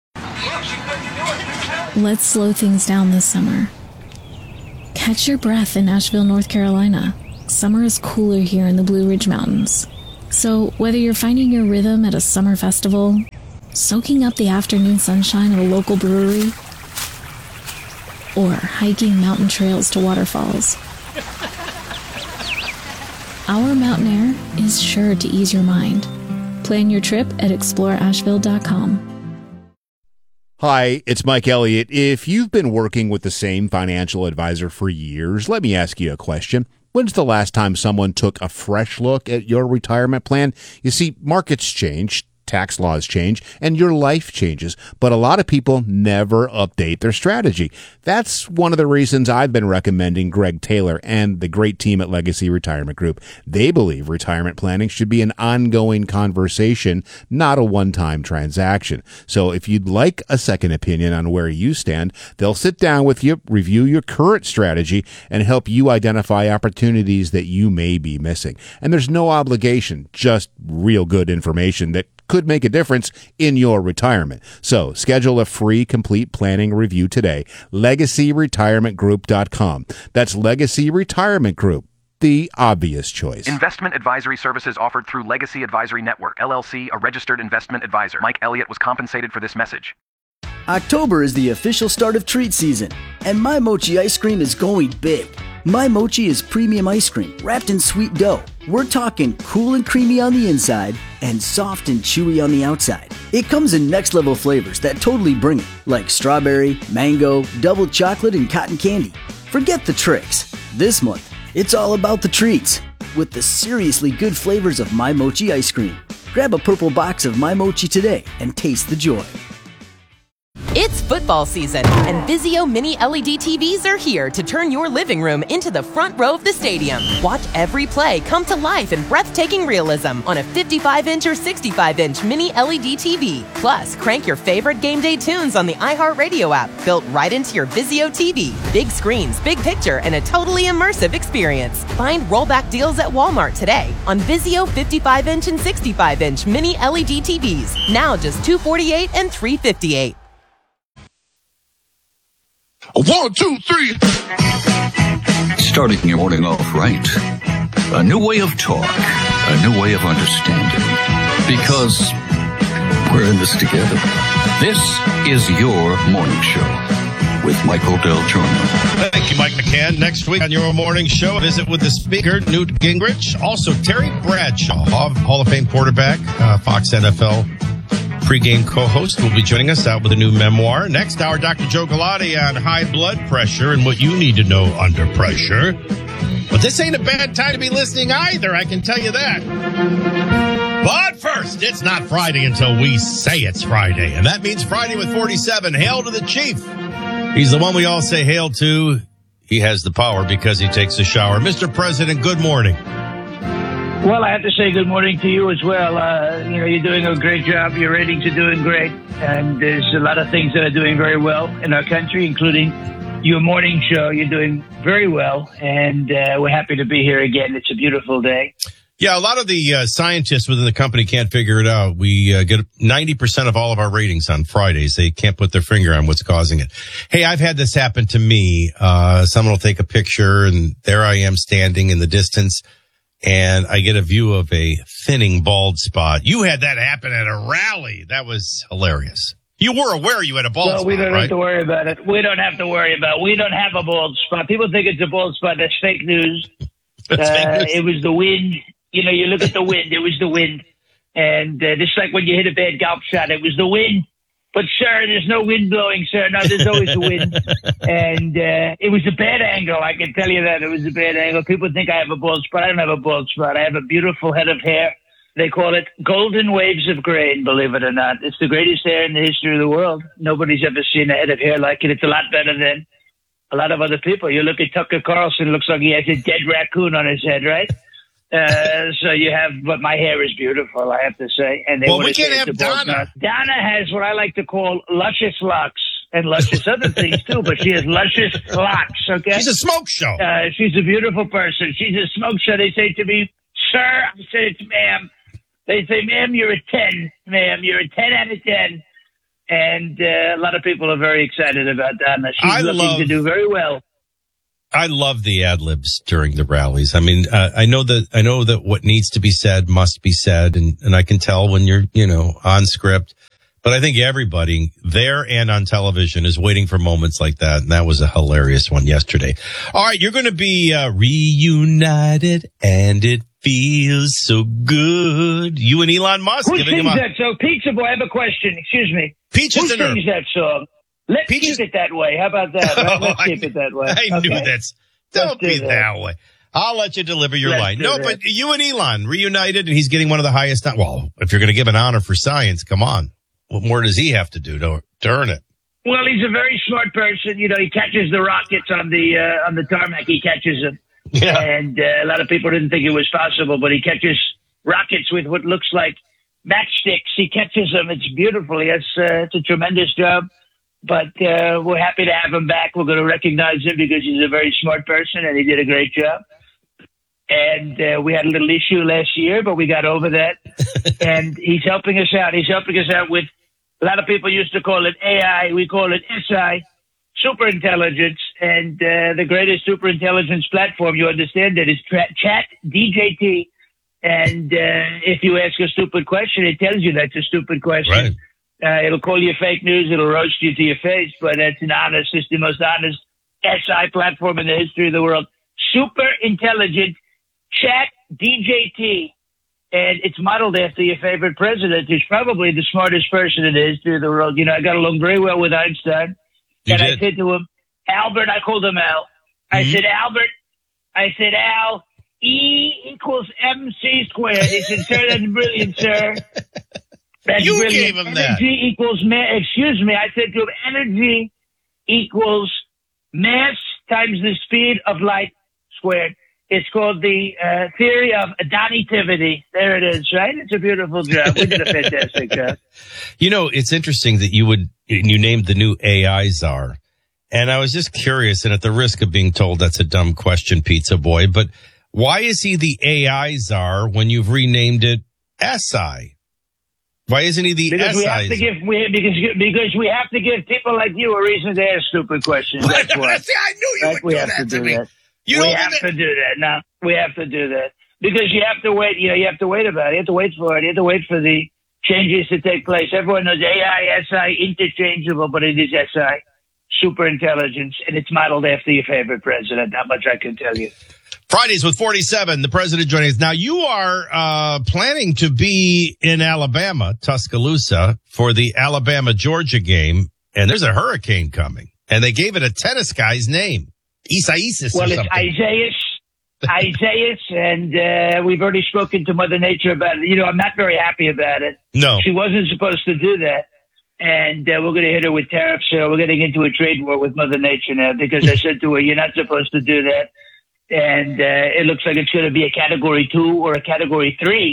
Let's slow things down this summer. Catch your breath in Asheville, North Carolina. Summer is cooler here in the Blue Ridge Mountains. So whether you're finding your rhythm at a summer festival, soaking up the afternoon sunshine at a local brewery, or hiking mountain trails to waterfalls, our mountain air is sure to ease your mind. Plan your trip at explore asheville dot com. Hi, it's Mike Elliott. If you've been working with the same financial advisor for years, let me ask you a question. When's the last time someone took a fresh look at your retirement plan? You see, markets change, tax laws change, and your life changes, but a lot of people never update their strategy. That's one of the reasons I've been recommending Greg Taylor and the great team at Legacy Retirement Group. They believe retirement planning should be an ongoing conversation, not a one-time transaction. So if you'd like a second opinion on where you stand, they'll sit down with you, review your current strategy, and help you identify opportunities that you may be missing. And there's no obligation, just real good information that could make a difference in your retirement. So schedule a free complete planning review today. legacy retirement group dot com. That's Legacy Retirement Group, the obvious choice. Investment advisory services offered through Legacy Advisory Network, L L C, a registered investment advisor. Mike Elliott was compensated for this message. October is the official start of treat season, and My Mochi ice cream is going big. My Mochi is premium ice cream wrapped in sweet dough. We're talking cool and creamy on the inside and soft and chewy on the outside. It comes in next level flavors that totally bring it, like strawberry, mango, double chocolate, and cotton candy. Forget the tricks. This month, it's all about the treats with the seriously good flavors of My Mochi ice cream. Grab a purple box of My Mochi today and taste the joy. It's football season, and Vizio Mini L E D T Vs are here to turn your living room into the front row of the stadium. Watch every play come to life in breathtaking realism on a fifty-five inch or sixty-five inch Mini L E D T V. Plus, crank your favorite game day tunes on the iHeartRadio app, built right into your Vizio T V. Big screens, big picture, and a totally immersive experience. Find rollback deals at Walmart today on Vizio fifty-five inch and sixty-five inch Mini L E D T Vs. Now just two hundred forty-eight dollars and three hundred fifty-eight dollars. One, two, three. Starting your morning off right. A new way of talk. A new way of understanding. Because we're in this together. This is your morning show with Michael Del Giorno. Thank you, Mike McCann. Next week on your morning show, visit with the speaker, Newt Gingrich. Also, Terry Bradshaw, Hall of Fame quarterback, uh, Fox N F L pregame co-host, will be joining us out with a new memoir. Next hour, Doctor Joe Galati on high blood pressure and what you need to know under pressure. But this ain't a bad time to be listening either, I can tell you that. But first, it's not Friday until we say it's Friday. And that means Friday with forty-seven. Hail to the Chief. He's the one we all say hail to. He has the power because he takes a shower. Mister President, good morning. Well, I have to say good morning to you as well. Uh, you know, you're doing a great job. Your ratings are doing great. And there's a lot of things that are doing very well in our country, including your morning show. You're doing very well. And uh, we're happy to be here again. It's a beautiful day. Yeah, a lot of the uh, scientists within the company can't figure it out. We uh, get ninety percent of all of our ratings on Fridays. They can't put their finger on what's causing it. Hey, I've had this happen to me. Uh, someone will take a picture and there I am standing in the distance. And I get a view of a thinning bald spot. You had that happen at a rally. That was hilarious. You were aware you had a bald no, spot, we don't right? have to worry about it. We don't have to worry about it. We don't have a bald spot. People think it's a bald spot. That's fake news. That's uh, fake news. It was the wind. You know, you look at the wind. It was the wind. And uh, just like when you hit a bad golf shot, it was the wind. But, sir, there's no wind blowing, sir. No, there's always a wind. And uh, it was a bad angle. I can tell you that. It was a bad angle. People think I have a bald spot. I don't have a bald spot. I have a beautiful head of hair. They call it golden waves of grain, believe it or not. It's the greatest hair in the history of the world. Nobody's ever seen a head of hair like it. It's a lot better than a lot of other people. You look at Tucker Carlson, looks like he has a dead raccoon on his head, right? Uh, so you have, but my hair is beautiful, I have to say. And they well, want we to can't say have it's a bald Donna. knot. Donna has what I like to call luscious locks and luscious other things too, but she has luscious locks, okay? She's a smoke show. Uh, she's a beautiful person. She's a smoke show. They say to me, sir, I say it's ma'am. They say, ma'am, you're a ten. Ma'am, you're a ten out of ten. And uh, a lot of people are very excited about Donna. She's I looking love- to do very well. I love the ad libs during the rallies. I mean, uh, I know that, I know that what needs to be said must be said. And, and I can tell when you're, you know, on script, but I think everybody there and on television is waiting for moments like that. And that was a hilarious one yesterday. All right. You're going to be uh, reunited and it feels so good. You and Elon Musk Who giving sings him a that song? Pizza Boy, I have a question. Excuse me. Peaches Who in her- sings that song? Let's Peaches- keep it that way. How about that? Right? Let's Oh, keep I- it that way. I knew Okay. that's, Let's don't do be that. that way. I'll let you deliver your Let's line. do No, that. but you and Elon reunited and he's getting one of the highest. Well, if you're going to give an honor for science, come on. What more does he have to do to, to earn it? Well, he's a very smart person. You know, he catches the rockets on the uh, on the tarmac. He catches them. Yeah. And uh, a lot of people didn't think it was possible, but he catches rockets with what looks like matchsticks. He catches them. It's beautiful. He has, uh, it's a tremendous job. But uh, we're happy to have him back. We're going to recognize him because he's a very smart person and he did a great job. And uh, we had a little issue last year, but we got over that. and he's helping us out. He's helping us out with, a lot of people used to call it A I. We call it S I, superintelligence. And uh, the greatest superintelligence platform, you understand it, is tra- Chat D J T. And uh, if you ask a stupid question, it tells you that's a stupid question. Right. Uh, it'll call you fake news. It'll roast you to your face. But it's an honest, it's the most honest S I platform in the history of the world. Super intelligent Chat D J T. And it's modeled after your favorite president, who's probably the smartest person in the history of the world. You know, I got along very well with Einstein. You and did. I said to him, Albert, I called him Al. I Mm-hmm. said, Albert, I said, Al, E equals M C squared. He said, sir, that's brilliant, sir. That's You brilliant. gave him that. Energy equals mass. Excuse me. I said to him, energy equals mass times the speed of light squared. It's called the uh, theory of additivity. There it is, right? It's a beautiful job. We did a fantastic job. You know, it's interesting that you would, you named the new A I czar. And I was just curious, and at the risk of being told that's a dumb question, Pizza Boy, but why is he the A I czar when you've renamed it S I? Why isn't he the Because S we I? have to give we, because because we have to give people like you a reason to ask stupid questions. That's why. See, I knew you Right? would We do have that to to do me. that. You we don't have even- to do that. No, we have to do that because you have to wait. You know, you have to wait about it. You have to wait for it. You have to wait for the changes to take place. Everyone knows A I, S I, interchangeable, but it is S I, super intelligence, and it's modeled after your favorite president. Not much I can tell you. Fridays with forty-seven, the president joining us. Now, you are uh planning to be in Alabama, Tuscaloosa, for the Alabama-Georgia game, and there's a hurricane coming, and they gave it a tennis guy's name, Isaias Well, or it's something. Isaiah, Isaiah, and uh, we've already spoken to Mother Nature about it. You know, I'm not very happy about it. No. She wasn't supposed to do that. And uh, we're going to hit her with tariffs. So we're getting into a trade war with Mother Nature now because I said to her, you're not supposed to do that. And uh, it looks like it's going to be a category two or a category three.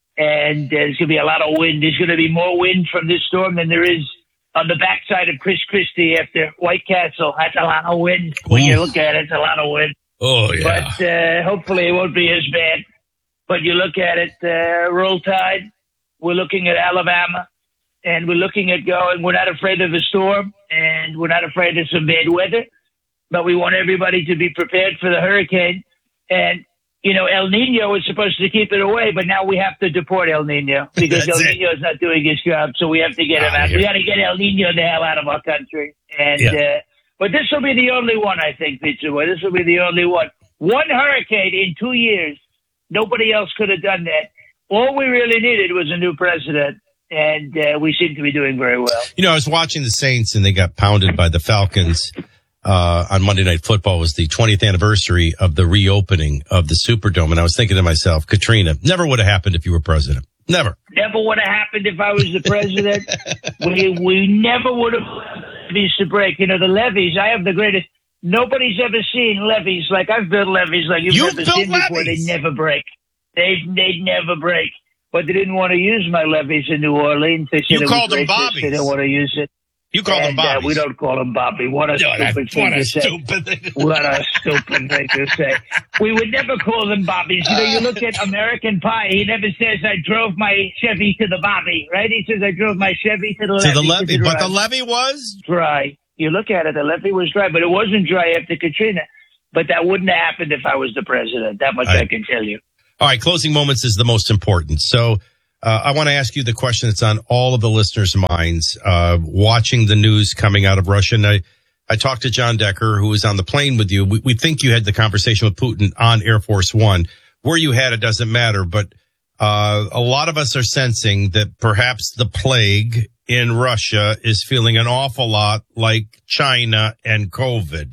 And uh, there's going to be a lot of wind. There's going to be more wind from this storm than there is on the backside of Chris Christie after White Castle. That's a lot of wind. When you look at it, it's a lot of wind. Oh, yeah. But uh, hopefully it won't be as bad. But you look at it, uh, roll tide. We're looking at Alabama, and we're looking at going. We're not afraid of a storm, and we're not afraid of some bad weather. But we want everybody to be prepared for the hurricane. And, you know, El Nino is supposed to keep it away, but now we have to deport El Nino because El Nino is not doing his job. So we have to get him out. We got to get El Nino the hell out of our country. And, Yeah. uh, but this will be the only one, I think, Pizza Boy. This will be the only one. One hurricane in two years. Nobody else could have done that. All we really needed was a new president, and uh, we seem to be doing very well. You know, I was watching the Saints, and they got pounded by the Falcons uh on Monday Night Football. It was the twentieth anniversary of the reopening of the Superdome, and I was thinking to myself, Katrina, never would have happened if you were president. Never. Never would have happened if I was the president. we we never would have levees to break. You know, the levees, I have the greatest. Nobody's ever seen levees like I've built levees like you've, You've never built seen before. They levees. never break. They they never break. But they didn't want to use my levees in New Orleans. They said You it called was them racist. Bobbies. They didn't want to use it. You call them And, uh, Bobbies. we don't call them Bobby. What a No, that- stupid thing what a to say. stupid thing to What a stupid thing to say. We would never call them Bobbies. You know, you look at American Pie. He never says, I drove my Chevy to the Bobby, right? He says, I drove my Chevy to the To levee. the levee. But the drive." levee was? Dry. You look at it, the levee was dry, but it wasn't dry after Katrina. But that wouldn't have happened if I was the president. That much I, I- can tell you. All right, closing moments is the most important. So uh, I want to ask you the question that's on all of the listeners' minds, uh, watching the news coming out of Russia. And I, I talked to John Decker, who was on the plane with you. We, we think you had the conversation with Putin on Air Force One. Where you had it doesn't matter, but uh, a lot of us are sensing that perhaps the plague in Russia is feeling an awful lot like China and COVID.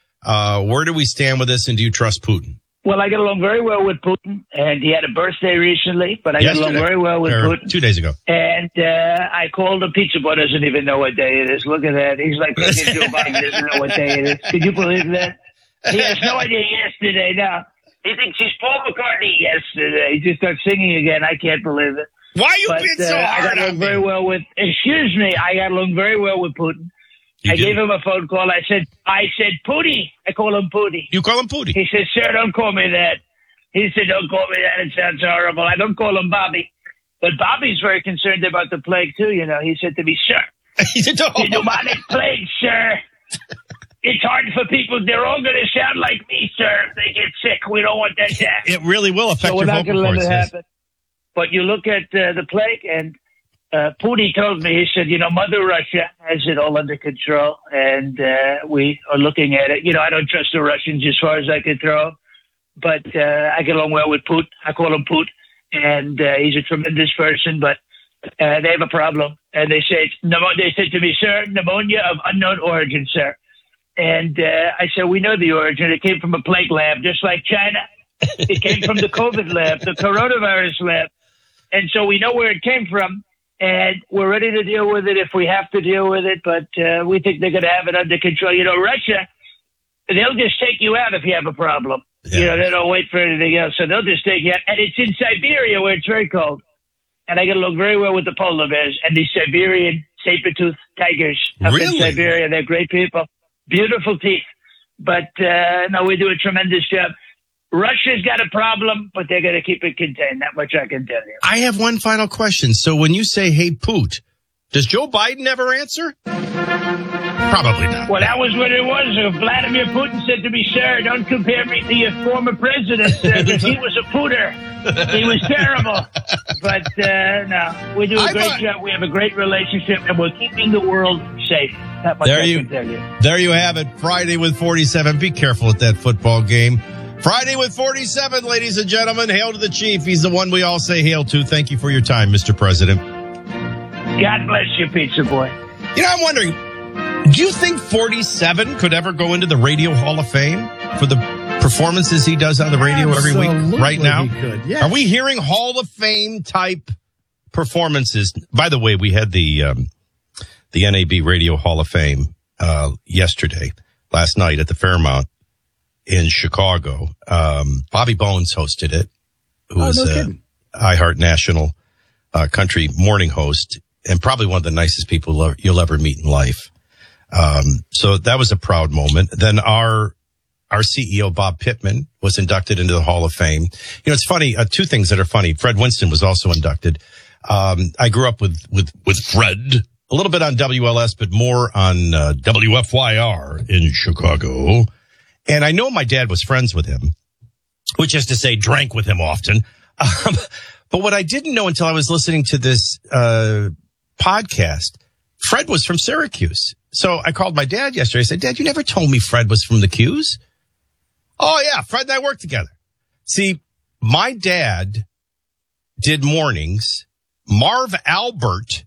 Uh, where do we stand with this, and do you trust Putin? Well, I get along very well with Putin, and he had a birthday recently, but I get Yesterday. along very well with Or Putin. Two days ago. And uh, I called him. Pizza Boy doesn't even know what day it is. Look at that. He's like fucking Joe Biden doesn't know what day it is. Could you believe that? He has no idea yesterday now. He thinks he's Paul McCartney yesterday. He just starts singing again. I can't believe it. Why are you But, being so uh, I hard got along on very me? well with, excuse me, I got along very well with Putin. You I do? gave him a phone call. I said, I said, Pootie. I call him Pootie. You call him Pootie? He said, sir, don't call me that. He said, don't call me that. It sounds horrible. I don't call him Bobby. But Bobby's very concerned about the plague, too. You know, he said to me, sir, the pneumonic plague, sir. It's hard for people. They're all going to sound like me, sir. If they get sick, we don't want that to happen. It really will affect so we're your not vocal going to let cords. it Yes. happen. But you look at uh, the plague, and uh, Putin told me, he said, you know, Mother Russia has it all under control, and uh, we are looking at it. You know, I don't trust the Russians as far as I can throw, but uh, I get along well with Putin. I call him Putin, and uh, he's a tremendous person, but uh, they have a problem. And they say, it's pneumo- they said to me, sir, pneumonia of unknown origin, sir. And uh, I said, we know the origin. It came from a plague lab, just like China. It came from the COVID lab, the coronavirus lab. And so we know where it came from, and we're ready to deal with it if we have to deal with it. But uh, we think they're going to have it under control. You know, Russia, they'll just take you out if you have a problem. Yeah. You know, they don't wait for anything else. So they'll just take you out. And it's in Siberia where it's very cold. And I get along very well with the polar bears and the Siberian saber-toothed tigers up Really? in Siberia. They're great people. Beautiful teeth. But, uh, no, we do a tremendous job. Russia's got a problem, but they're going to keep it contained. That much I can tell you. I have one final question. So when you say, hey, Poot, does Joe Biden ever answer? Probably not. Well, that was what it was. Uh, Vladimir Putin said to me, sir, don't compare me to your former president, sir, because he was a pooter. He was terrible. But, uh, no, we do a I great thought- job. We have a great relationship, and we're keeping the world safe. That much There I you, can tell you. there you have it. Friday with forty-seven. Be careful at that football game. Friday with forty-seven, ladies and gentlemen. Hail to the chief. He's the one we all say hail to. Thank you for your time, Mister President. God bless you, pizza boy. You know, I'm wondering, do you think forty-seven could ever go into the Radio Hall of Fame for the performances he does on the radio every week Absolutely right now? he could, yes. Are we hearing Hall of Fame type performances? By the way, we had the um, the N A B Radio Hall of Fame uh, yesterday, last night at the Fairmount in Chicago. Um, Bobby Bones hosted it, who Oh, is no a kidding. iHeart National uh, country morning host and probably one of the nicest people you'll ever meet in life. Um, so that was a proud moment. Then our, our C E O, Bob Pittman, was inducted into the Hall of Fame. You know, it's funny, uh, two things that are funny. Fred Winston was also inducted. Um, I grew up with, with, with Fred, a little bit on W L S, but more on, uh, W F Y R in Chicago. And I know my dad was friends with him, which is to say drank with him often. Um, but what I didn't know until I was listening to this, uh, podcast, Fred was from Syracuse. So I called my dad yesterday. I said, Dad, you never told me Fred was from the Q's. Oh yeah, Fred and I worked together. See, my dad did mornings. Marv Albert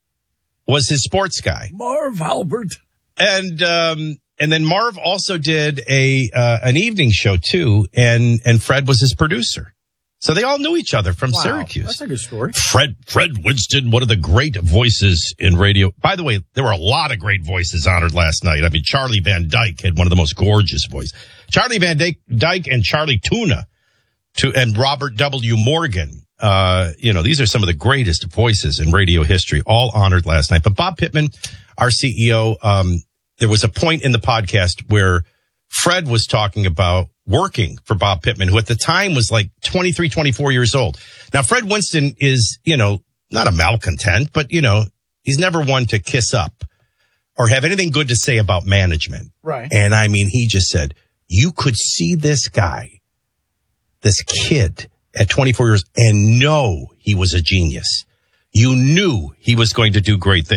was his sports guy. Marv Albert. And, um, and then Marv also did a, uh, an evening show too. And, and Fred was his producer. So they all knew each other from Wow, Syracuse. that's a good story. Fred, Fred Winston, one of the great voices in radio. By the way, there were a lot of great voices honored last night. I mean, Charlie Van Dyke had one of the most gorgeous voices. Charlie Van Dyke, Dyke and Charlie Tuna to, and Robert W. Morgan. Uh, you know, these are some of the greatest voices in radio history, all honored last night. But Bob Pittman, our C E O, um, there was a point in the podcast where Fred was talking about working for Bob Pittman, who at the time was like twenty-three, twenty-four years old. Now, Fred Winston is, you know, not a malcontent, but, you know, he's never one to kiss up or have anything good to say about management. Right. And I mean, he just said, you could see this guy, this kid at twenty-four years and know he was a genius. You knew he was going to do great things.